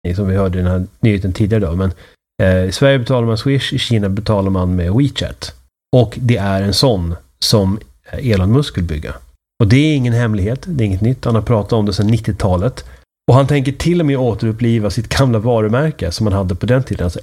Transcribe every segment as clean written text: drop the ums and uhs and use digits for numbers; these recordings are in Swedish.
som vi hörde i den här nyheten tidigare idag. Men i Sverige betalar man Swish, i Kina betalar man med WeChat. Och det är en sån som Elon Musk vill bygga. Och det är ingen hemlighet, det är inget nytt. Han har pratat om det sedan 90-talet. Och han tänker till och med återuppliva sitt gamla varumärke som han hade på den tiden, alltså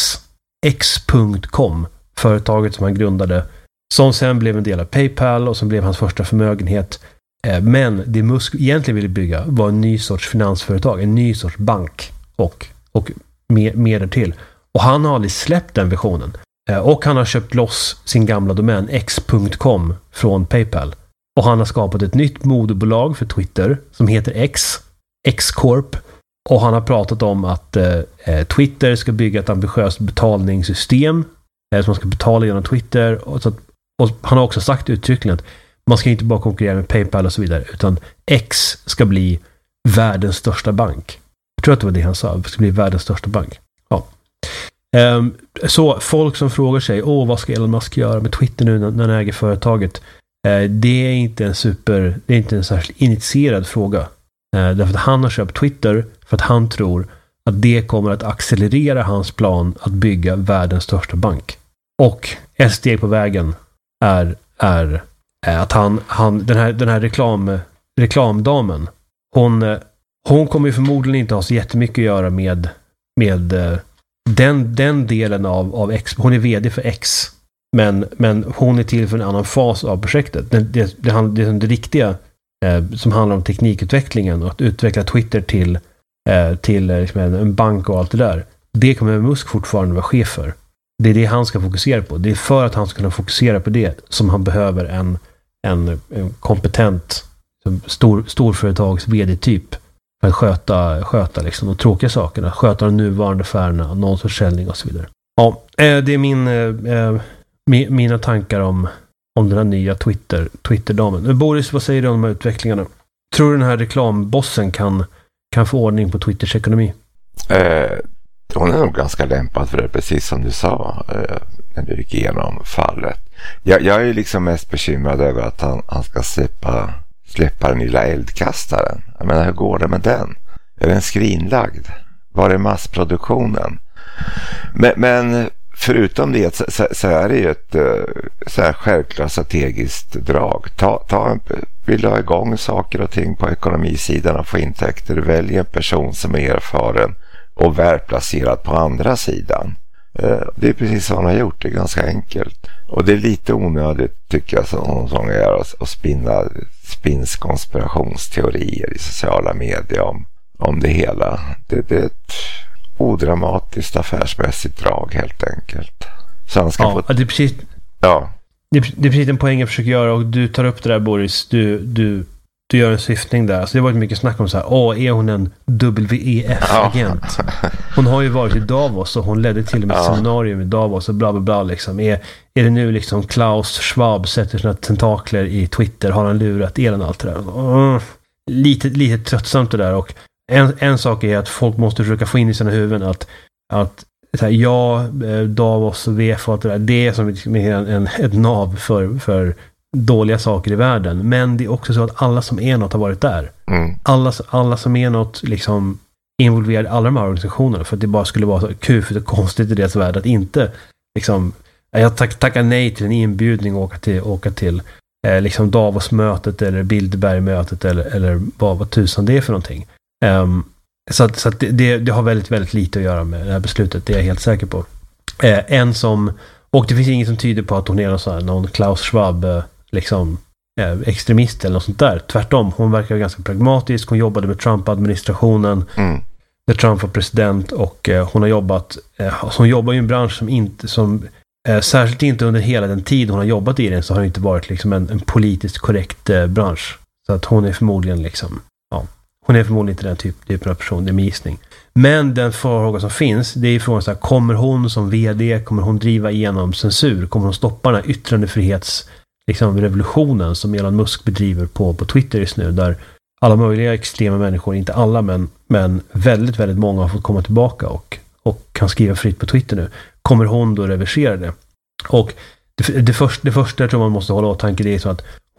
X.com, företaget som han grundade, som sen blev en del av PayPal och som blev hans första förmögenhet. Men det Musk egentligen ville bygga var en ny sorts finansföretag, en ny sorts bank och mer därtill. Och han har aldrig släppt den visionen. Och han har köpt loss sin gamla domän X.com från PayPal. Och han har skapat ett nytt moderbolag för Twitter som heter X-Corp. Och han har pratat om att Twitter ska bygga ett ambitiöst betalningssystem som man ska betala genom Twitter. Och han har också sagt uttryckligen att man ska inte bara konkurrera med PayPal och så vidare, utan X ska bli världens största bank. Jag tror att det var det han sa, det ska bli världens största bank. Ja. Så folk som frågar sig, vad ska Elon Musk göra med Twitter nu när han äger företaget? Det är inte en särskilt initierad fråga. Därför att han har köpt Twitter för att han tror att det kommer att accelerera hans plan att bygga världens största bank. Och ett steg på vägen är att den här reklamdamen, hon kommer ju förmodligen inte ha så jättemycket att göra med den delen av X. Hon är vd för X, men hon är till för en annan fas av projektet. Det riktiga som handlar om teknikutvecklingen och att utveckla Twitter till liksom en bank och allt det där. Det kommer Musk fortfarande vara chef för. Det är det han ska fokusera på. Det är för att han ska kunna fokusera på det som han behöver en kompetent storföretags vd-typ för att sköta liksom de tråkiga sakerna, sköta de nuvarande affärerna, annonsförsäljning och så vidare. Ja, det är mina tankar om den här nya Twitter-damen. Boris, vad säger du om de här utvecklingarna? Tror du den här reklambossen kan få ordning på Twitters ekonomi? Hon är nog ganska lämpad för det, precis som du sa när du gick igenom fallet. Jag är ju liksom mest bekymrad över att han ska släppa den lilla eldkastaren. Jag menar, hur går det med den? Är den skrinlagd? Var är massproduktionen? Men förutom det så är det ju ett så här självklart strategiskt drag. Vill ha igång saker och ting på ekonomisidan och få intäkter. Välj en person som är erfaren och välplacerad på andra sidan. Det är precis vad han har gjort. Det är ganska enkelt. Och det är lite onödigt, tycker jag, som är att spinns konspirationsteorier i sociala medier om det hela. Det är ett odramatiskt affärsmässigt drag, helt enkelt. Så han ska få... det är precis... Ja. Det är precis en poäng jag försöker göra, och du tar upp det där, Boris. Du gör en syftning där. Så det var mycket snack om så här, är hon en WEF-agent? Hon har ju varit i Davos och hon ledde till och med ett seminarium i Davos och bla bla bla liksom. Är det nu liksom Klaus Schwab sätter sina tentakler i Twitter? Har han lurat Elon och allt det där? Lite tröttsamt det där. Och en sak är att folk måste försöka få in i sina huvuden att så här, Davos och WEF och allt det där, det är som ett nav för dåliga saker i världen. Men det är också så att alla som är något har varit där. Alla som är något liksom involverade i alla de här organisationerna, för att det bara skulle vara så kufigt och konstigt i deras värld att inte liksom, jag tackar nej till en inbjudning och åka till liksom Davos-mötet eller Bilderberg-mötet eller vad tusan det är för någonting. Så att det har väldigt, väldigt lite att göra med det här beslutet, det är jag helt säker på. Och det finns inget som tyder på att hon är någon Klaus Schwab liksom extremist eller något sånt där. Tvärtom, hon verkar ganska pragmatisk. Hon jobbade med Trump-administrationen när Trump var president, och hon jobbar i en bransch som särskilt inte under hela den tid hon har jobbat i den, så har det inte varit liksom en politiskt korrekt bransch. Så att hon är förmodligen liksom, hon är förmodligen inte den typen av person, det är min gissning. Men den fråga som finns, det är frågan så här, kommer hon som vd, kommer hon driva igenom censur? Kommer hon stoppa den här yttrandefrihets liksom, revolutionen som Elon Musk bedriver på Twitter just nu, där alla möjliga extrema människor, inte alla men väldigt, väldigt många har fått komma tillbaka och kan skriva fritt på Twitter nu. Kommer hon då reversera det? Och det första jag tror man måste hålla åtanke, det är så att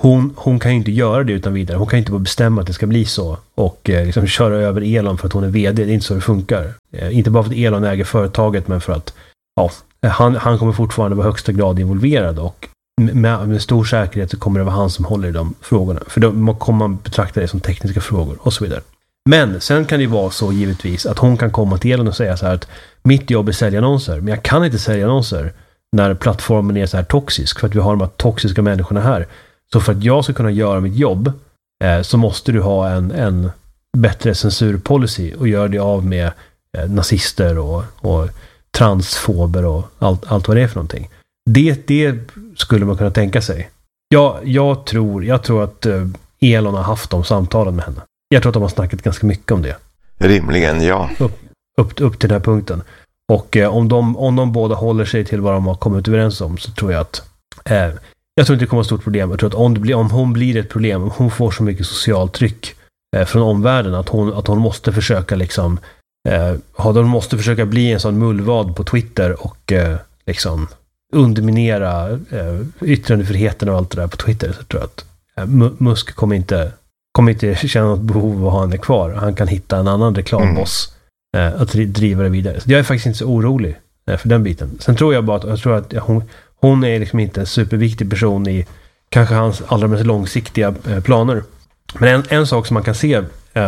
hon kan ju inte göra det utan vidare. Hon kan ju inte bara bestämma att det ska bli så och liksom köra över Elon för att hon är vd. Det är inte så det funkar. Inte bara för att Elon äger företaget, men för att han kommer fortfarande vara högsta grad involverad, och med stor säkerhet så kommer det vara han som håller i de frågorna. För då kommer man betrakta det som tekniska frågor och så vidare. Men sen kan det ju vara så givetvis att hon kan komma till Elon och säga så här att mitt jobb är sälja annonser, men jag kan inte sälja annonser när plattformen är så här toxisk, för att vi har de här toxiska människorna här. Så för att jag ska kunna göra mitt jobb så måste du ha en bättre censurpolicy och göra det av med nazister och transfober och allt vad det är för någonting. Det skulle man kunna tänka sig. Jag tror att Elon har haft de samtalen med henne. Jag tror att de har snackat ganska mycket om det. Rimligen, ja. Upp till den här punkten. Och om de båda håller sig till vad de har kommit överens om, så tror jag att jag tror inte det kommer att vara ett stort problem. Jag tror att om hon blir ett problem, om hon får så mycket socialt tryck från omvärlden att hon måste försöka liksom hon måste försöka bli en sån mullvad på Twitter och liksom underminera yttrandefriheten och allt det där på Twitter, så tror jag att Musk kommer inte känna något behov av att ha henne kvar. Han kan hitta en annan reklamboss att driva det vidare. Så jag är faktiskt inte så orolig för den biten. Sen tror jag bara att hon är liksom inte en superviktig person i kanske hans allra mest långsiktiga planer. Men en sak som man kan se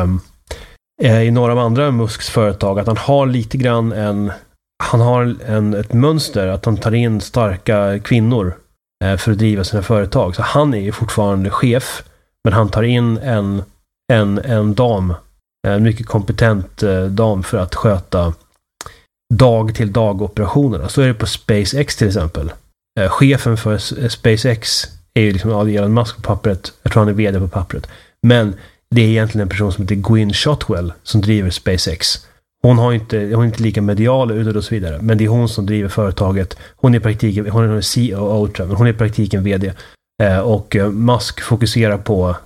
i några av andra Musks företag, att han har lite grann ett mönster att han tar in starka kvinnor för att driva sina företag. Så han är ju fortfarande chef, men han tar in en dam, en mycket kompetent dam för att sköta dag-till-dag operationerna. Så är det på SpaceX till exempel. Chefen för SpaceX är ju liksom Elon Musk på pappret. Jag tror han är vd på pappret. Men det är egentligen en person som heter Gwynne Shotwell som driver SpaceX. Hon är inte lika medial utåt och så vidare. Men det är hon som driver företaget. Hon är COO, men hon är i praktiken vd. Och Musk fokuserar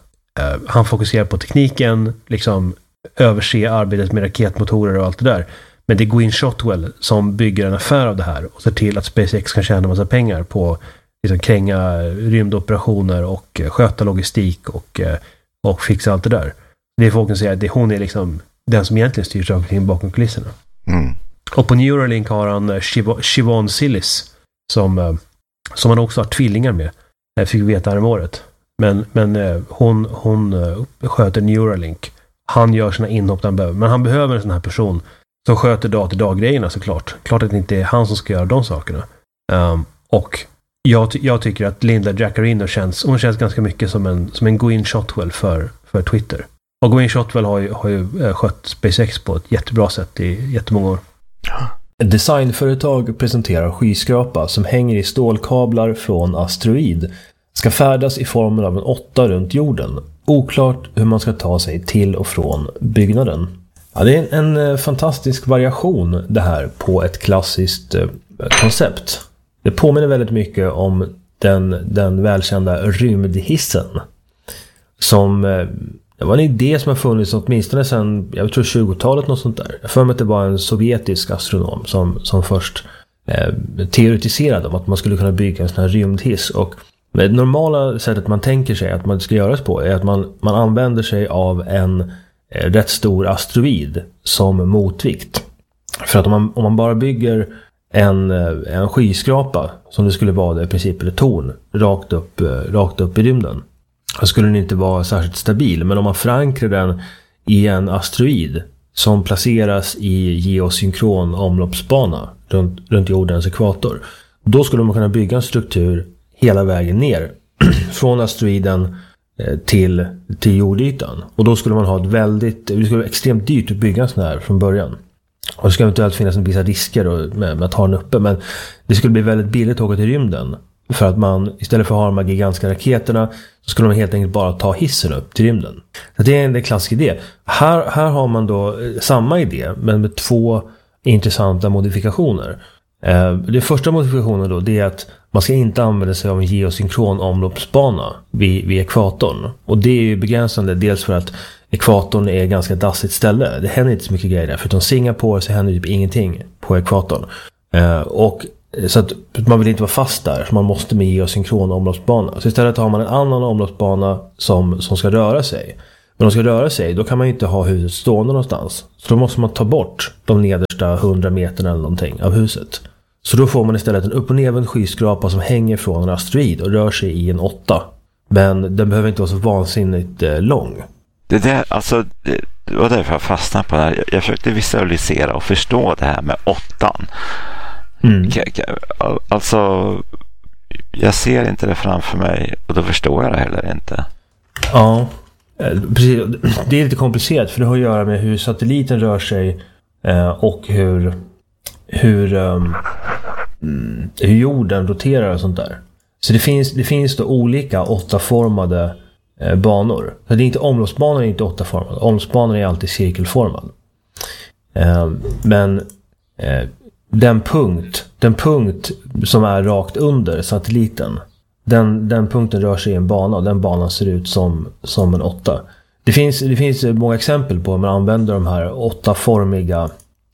på tekniken, liksom överse arbetet med raketmotorer och allt det där. Men det är Gwynne Shotwell som bygger en affär av det här och ser till att SpaceX kan tjäna massa pengar på liksom kränga rymdoperationer och sköta logistik och fixa allt det där. Det får folk säga att hon är liksom den som egentligen styr saker och ting bakom kulisserna. Mm. Och på Neuralink har han Siobhan Silis som han också har tvillingar med. Jag fick veta här om året. Men hon sköter Neuralink. Han gör sina inhopp han behöver. Men han behöver en sån här person som sköter dag-till-dag-grejerna såklart. Klart att det inte är han som ska göra de sakerna. Och jag tycker att Linda Jaccarino känns ganska mycket som en Gwynne Shotwell för Twitter. Och Gwynne Shotwell har ju skött SpaceX på ett jättebra sätt i jättemånga år. Ett designföretag presenterar skyskrapa som hänger i stålkablar från asteroid. Ska färdas i formen av en 8 runt jorden. Oklart hur man ska ta sig till och från byggnaden. Ja, det är en fantastisk variation det här på ett klassiskt koncept. Det påminner väldigt mycket om den välkända rymdhissen. Som det var en idé som har funnits åtminstone sedan, jag tror 20-talet något sånt där. Jag för mig att det var en sovjetisk astronom som först teoretiserade om att man skulle kunna bygga en sån här rymdhiss. Och det normala sättet man tänker sig att man ska göras på är att man använder sig av en rätt stor asteroid som motvikt. För att om man bara bygger en skyskrapa som det skulle vara i princip ett torn rakt upp i rymden, så skulle den inte vara särskilt stabil. Men om man förankrar den i en asteroid som placeras i geosynkron omloppsbana runt jordens ekvator, då skulle man kunna bygga en struktur hela vägen ner från asteroiden till jordytan. Och då skulle man ha det skulle vara extremt dyrt att bygga en sån här från början. Och det ska eventuellt finnas en vissa risker med att ha den uppe, men det skulle bli väldigt billigt att åka till rymden. För att man istället för att ha de här gigantiska raketerna så skulle man helt enkelt bara ta hissen upp till rymden. Så det är en klassisk idé. Här har man då samma idé, men med 2 intressanta modifikationer. Det första modifikationen då, det är att man ska inte använda sig av en geosynkron omloppsbana vid ekvatorn. Och det är ju begränsande, dels för att ekvatorn är ett ganska dassigt ställe. Det händer inte så mycket grejer där. Förutom Singapore så händer typ ingenting på ekvatorn. Och Så att man vill inte vara fast där, så man måste med geosynkron omloppsbana. Så istället har man en annan omloppsbana som ska röra sig. Men de ska röra sig, då kan man ju inte ha huset stående någonstans. Så då måste man ta bort de nedersta 100 meterna eller någonting av huset. Så då får man istället en upp- och nedvänd skyskrapa som hänger från en asteroid och rör sig i en 8. Men den behöver inte vara så vansinnigt lång. Det där, alltså, det var därför jag fastnade på det här. Jag försökte visualisera och förstå det här med 8. Alltså, jag ser inte det framför mig och då förstår jag det heller inte. Ja, precis. Det är lite komplicerat för det har att göra med hur satelliten rör sig och hur jorden roterar och sånt där. Så det finns då olika 8-formade banor. Så det är inte omloppsbanan är inte 8-formad. Omloppsbanan är alltid cirkelformad. Men den punkt som är rakt under satelliten, den punkten rör sig i en bana och den banan ser ut som en 8. Det finns många exempel på hur man använder de här 8-formiga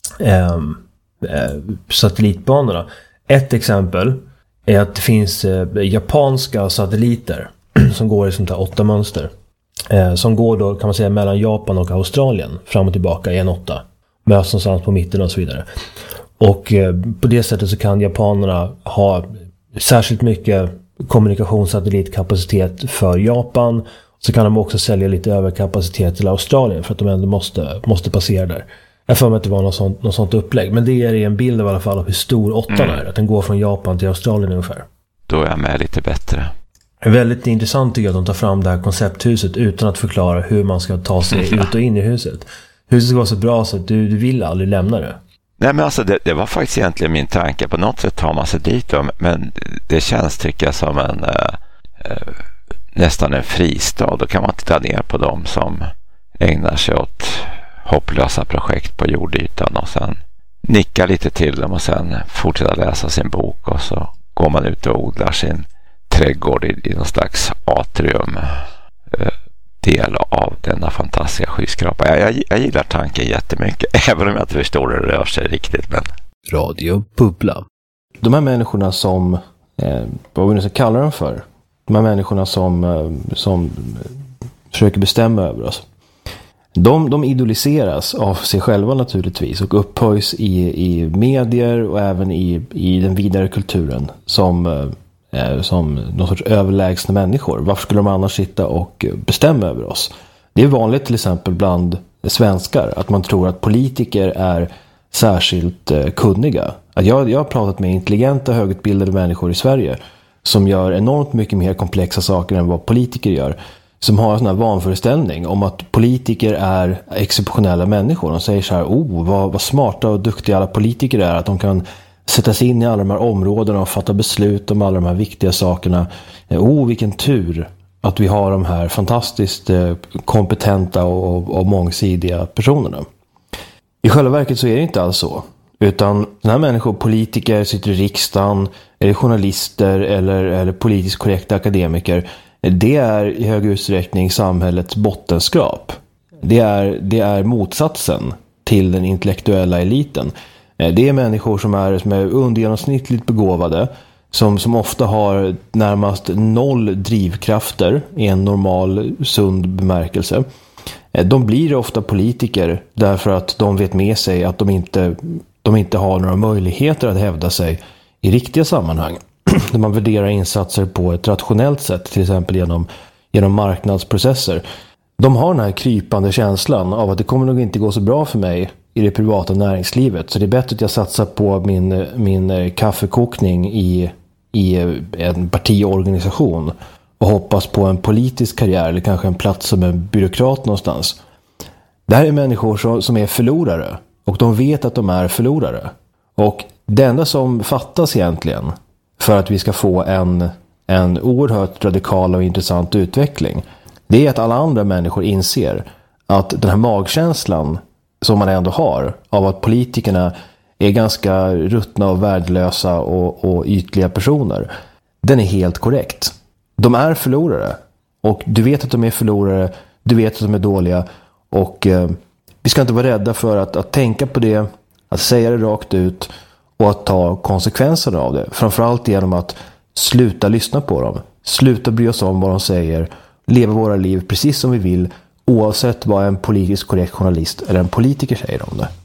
satellitbanorna. Ett exempel är att det finns japanska satelliter som går i sånt här 8-mönster. Som går då, kan man säga, mellan Japan och Australien fram och tillbaka i en 8. Möts någonstans på mitten och så vidare. Och på det sättet så kan japanerna ha särskilt mycket kommunikationssatellitkapacitet för Japan. Så kan de också sälja lite överkapacitet till Australien för att de ändå måste passera där. Jag får mig att det var något sånt upplägg. Men det är en bild av, i alla fall, av hur stor 8 är. Att den går från Japan till Australien ungefär. Då är jag med lite bättre. Det är väldigt intressant tycker jag att de tar fram det här koncepthuset utan att förklara hur man ska ta sig ut och in i huset. Huset ska vara så bra så att du vill aldrig lämna det. Nej, men alltså det var faktiskt egentligen min tanke. På något sätt tar man sig dit då, men det känns, tycker jag, som nästan en fristad. Då kan man titta ner på dem som ägnar sig åt hopplösa projekt på jordytan och sen nicka lite till dem och sen fortsätta läsa sin bok och så går man ut och odlar sin trädgård i någon slags atrium del av denna fantastiska skyskrapa. Jag gillar tanken jättemycket, även om jag inte förstår hur det rör sig riktigt. Men... Radio Bubbla. De här människorna som, vad vi nu ska kalla dem för, de här människorna som försöker bestämma över oss. De idoliseras av sig själva naturligtvis och upphöjs i medier och även i den vidare kulturen som någon sorts överlägsna människor. Varför skulle de annars sitta och bestämma över oss? Det är vanligt till exempel bland svenskar att man tror att politiker är särskilt kunniga. Jag har pratat med intelligenta, högutbildade människor i Sverige som gör enormt mycket mer komplexa saker än vad politiker gör. Som har en sån här vanföreställning om att politiker är exceptionella människor. De säger så här, vad smarta och duktiga alla politiker är. Att de kan sätta sig in i alla de här områdena och fatta beslut om alla de här viktiga sakerna. Vilken tur att vi har de här fantastiskt kompetenta och mångsidiga personerna. I själva verket så är det inte alls så. Utan den här människor, politiker, sitter i riksdagen, eller journalister eller politiskt korrekta akademiker. Det är i hög utsträckning samhällets bottenskrap. Det är motsatsen till den intellektuella eliten. Det är människor som är undergenomsnittligt begåvade, som ofta har närmast 0 drivkrafter i en normal, sund bemärkelse. De blir ofta politiker därför att de vet med sig att de inte har några möjligheter att hävda sig i riktiga sammanhang. När man värderar insatser på ett rationellt sätt, till exempel genom marknadsprocesser. De har den här krypande känslan av att det kommer nog inte gå så bra för mig i det privata näringslivet. Så det är bättre att jag satsar på min kaffekokning i en partiorganisation och hoppas på en politisk karriär eller kanske en plats som en byråkrat någonstans. Det här är människor som är förlorare och de vet att de är förlorare. Och det enda som fattas egentligen för att vi ska få en oerhört radikal och intressant utveckling, det är att alla andra människor inser att den här magkänslan som man ändå har av att politikerna är ganska ruttna och värdelösa och ytliga personer, den är helt korrekt. De är förlorare och du vet att de är förlorare, du vet att de är dåliga och vi ska inte vara rädda för att tänka på det, att säga det rakt ut och att ta konsekvenserna av det. Framförallt genom att sluta lyssna på dem. Sluta bry oss om vad de säger. Leva våra liv precis som vi vill, oavsett vad en politiskt korrekt journalist eller en politiker säger om det.